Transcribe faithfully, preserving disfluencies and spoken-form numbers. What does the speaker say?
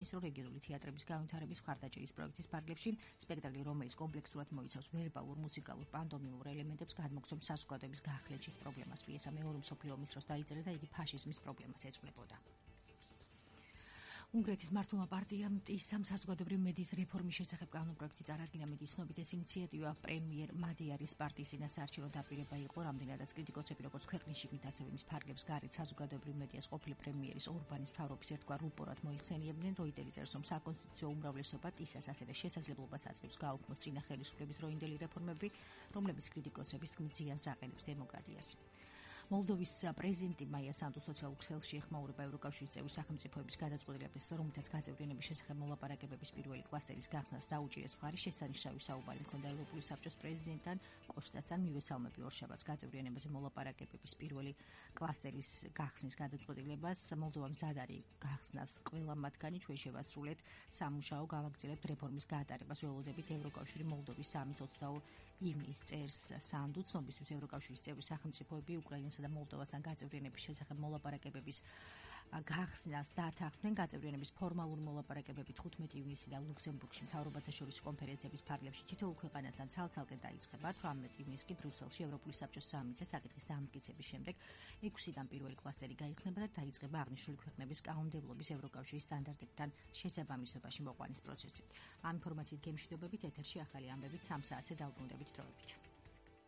იმის, რომ რეგიონული თეატრების განვითარების მხარდაჭერის პროექტის ფარგლებში სპექტაკლი, რომელიც კომპლექსურად მოიცავს ვერბალურ, მუსიკალურ, პანტომიმურ ელემენტებს, გადმოგცემ საზოგადოების გახლეჩის პრობლემას. პიესა მეორე მსოფლიო ომის დროს დაიწერა და იგი ფაშიზმის პრობლემას ეძღვლებოდა. უნგრეთის მართლმა პარტიამ ისამ საზოგადოებრივი მედიის რეფორმის შესახებ კანონპროექტი წარადგინა. მედიის ცნობით ეს ინიციატივა პრემიერ მადიარის პარტიის წინასაარჩევნო დაპირება იყო, რამდენადაც კრიტიკოსები როგორც ქვეყნის შიგნით, ასევე მის ფარგლებს გარეთ საზოგადოებრივი მედიას ყოფილი პრემიერის ორბანის მთავრობის ერთგვარ რუპორად მოიხსენიებდნენ. როიტერი წერს, რომ საკონსტიტუციო უმრავლესობა ტისას ასევე შესაძლებლობას აწევს გაუქმოს წინა ხელისუფლების დროინდელი რეფორმები, რომლებიც კრიტიკოსების თქმით ზიანს აყენებს დემოკრატიას. მოლდოვის პრეზიდენტი მაია სანტუ სოციალურ ქსელში ეხმაურება ევროკავშირის წევრი სახელმწიფოების გადაწყვეტილებას, რომლითაც გაწევრიანების შესახებ მოლაპარაკებების პირველი კლასტერის გახსნას დაუჭირეს მხარი. შესანიშნავი საუბარი მქონდა ევროპული საბჭოს პრეზიდენტთან კოშტასთან მივესალმები ორშაბათს გაწევრიანებაზე მოლაპარაკებების პირველი კლასტერის გახსნის გადაწყვეტილებას. მოლდოვა მზად არის გახსნას ყველა მათგანი. ჩვენ შევასრულეთ სამუშაო, გავაგრძელებთ რეფორმის გატარებას. ველოდებით ევროკავშირი მოლდოვის სამის ოცდაორ ივნისს წერს სანდუ. ცნობისთვის ევროკავშირის წევრი სახელმწიფოები უკრაინას და მოლდოვასთან გაწევრიანების შესახებ მოლაპარაკებების გახსნას დათანხმდნენ. გაწევრიანების ფორმალური მოლაპარაკებები თხუთმეტი ივნისიდან ლუქსემბურგში მთავრობათა შორის კონფერენციების ფარგლებში თითოეულ ქვეყანასთან ცალ-ცალკე დაიწყება. თვრამეტი ივნისს კი ბრიუსელში ევროპული საბჭოს სამიტზე საკითხის დამტკიცების შემდეგ ექვსიდან პირველი კლასტერი გაიხსნება და დაიწყება აღნიშნული ქვეყნების კანონმდებლობის ევროკავშირის სტანდარტებთან შესაბამისობაში მოყვანის პროცესი. ამ ინფორმაციით გემშვიდობებით ეთერში ახალი ამბებით სამ საათზე დაუბრუნდებით დროებით.